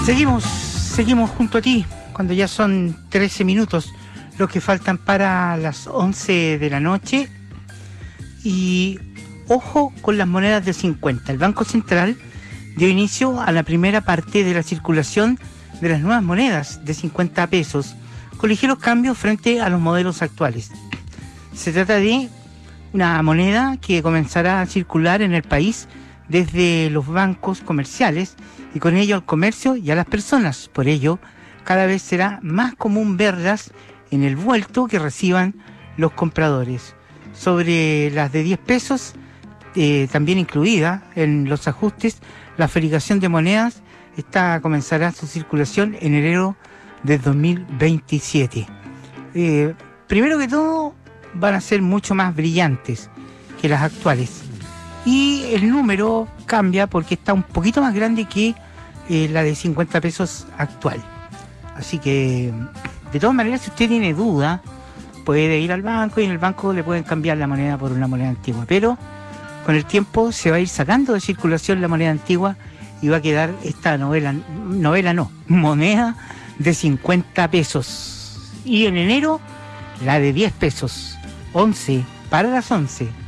Seguimos junto a ti, cuando ya son 13 minutos los que faltan para las 11 de la noche. Y ojo con las monedas de 50. El Banco Central dio inicio a la primera parte de la circulación de las nuevas monedas de 50 pesos, con ligeros cambios frente a los modelos actuales. Se trata de una moneda que comenzará a circular en el país desde los bancos comerciales y con ello al comercio y a las personas. Por ello, cada vez será más común verlas en el vuelto que reciban los compradores. Sobre las de 10 pesos, también incluida en los ajustes, la fabricación de monedas comenzará su circulación en enero de 2027. Primero que todo, van a ser mucho más brillantes que las actuales. Y el número cambia porque está un poquito más grande que la de 50 pesos actual. Así que, de todas maneras, si usted tiene duda, puede ir al banco y en el banco le pueden cambiar la moneda por una moneda antigua. Pero con el tiempo se va a ir sacando de circulación la moneda antigua y va a quedar esta moneda de 50 pesos. Y en enero, la de 10 pesos. 11 para las 11.